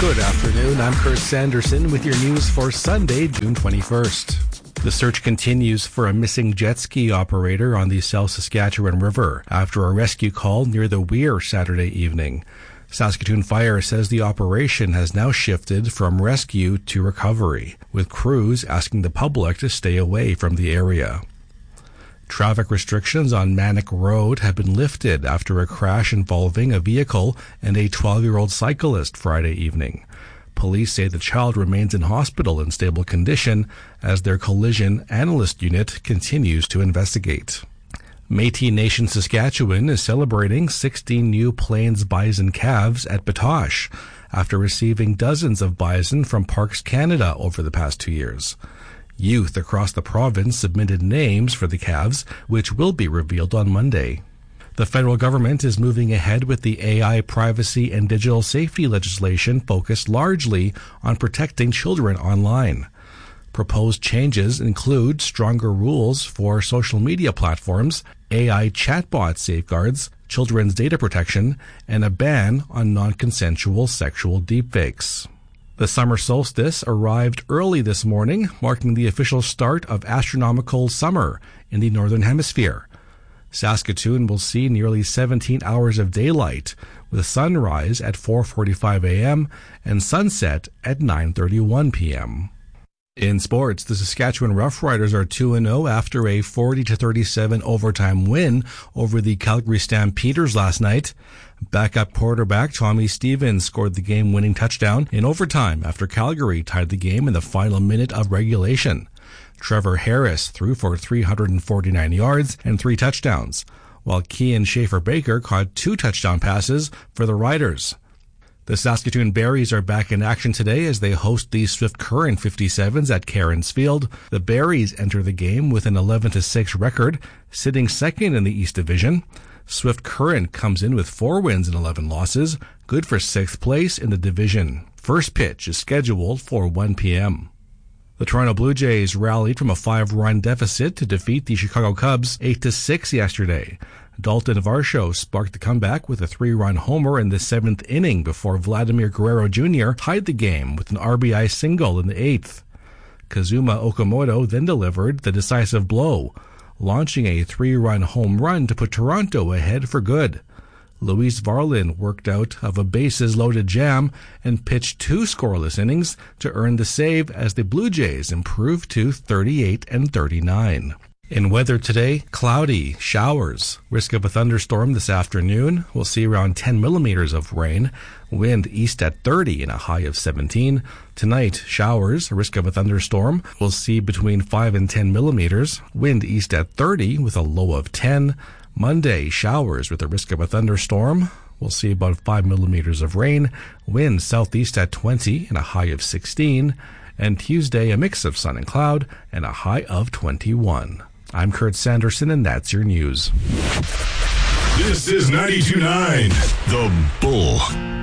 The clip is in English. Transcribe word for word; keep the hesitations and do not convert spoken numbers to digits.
Good afternoon, I'm Kurt Sanderson with your news for Sunday, June twenty-first. The search continues for a missing jet ski operator on the South Saskatchewan River after a rescue call near the Weir Saturday evening. Saskatoon Fire says the operation has now shifted from rescue to recovery, with crews asking the public to stay away from the area. Traffic restrictions on Manic Road have been lifted after a crash involving a vehicle and a twelve-year-old cyclist Friday evening. Police say the child remains in hospital in stable condition as their collision analyst unit continues to investigate. Métis Nation Saskatchewan is celebrating sixteen new Plains bison calves at Batoche after receiving dozens of bison from Parks Canada over the past two years. Youth across the province submitted names for the calves, which will be revealed on Monday. The federal government is moving ahead with the A I privacy and digital safety legislation focused largely on protecting children online. Proposed changes include stronger rules for social media platforms, A I chatbot safeguards, children's data protection, and a ban on non-consensual sexual deepfakes. The summer solstice arrived early this morning, marking the official start of astronomical summer in the Northern Hemisphere. Saskatoon will see nearly seventeen hours of daylight, with sunrise at four forty-five a.m. and sunset at nine thirty-one p.m. In sports, the Saskatchewan Roughriders are two and oh after a forty to thirty-seven overtime win over the Calgary Stampeders last night. Backup quarterback Tommy Stevens scored the game-winning touchdown in overtime after Calgary tied the game in the final minute of regulation. Trevor Harris threw for three hundred forty-nine yards and three touchdowns, while Kian Schaefer-Baker caught two touchdown passes for the Riders. The Saskatoon Berries are back in action today as they host the Swift Current fifty-sevens at Cairns Field. The Berries enter the game with an eleven to six record, sitting second in the East Division. Swift Current comes in with four wins and eleven losses, good for sixth place in the division. First pitch is scheduled for one p.m. The Toronto Blue Jays rallied from a five-run deficit to defeat the Chicago Cubs eight to six yesterday. Dalton Varsho sparked the comeback with a three-run homer in the seventh inning before Vladimir Guerrero Junior tied the game with an R B I single in the eighth. Kazuma Okamoto then delivered the decisive blow, launching a three-run home run to put Toronto ahead for good. Luis Varlin worked out of a bases-loaded jam and pitched two scoreless innings to earn the save as the Blue Jays improved to thirty-eight and thirty-nine. In weather today, cloudy, showers. Risk of a thunderstorm this afternoon. We'll see around ten millimeters of rain. Wind east at thirty and a high of seventeen. Tonight, showers. Risk of a thunderstorm. We'll see between five and ten millimeters. Wind east at thirty with a low of ten. Monday, showers with a risk of a thunderstorm. We'll see about five millimeters of rain. Wind southeast at twenty and a high of sixteen. And Tuesday, a mix of sun and cloud and a high of twenty-one. I'm Kurt Sanderson, and that's your news. This is ninety-two point nine The Bull.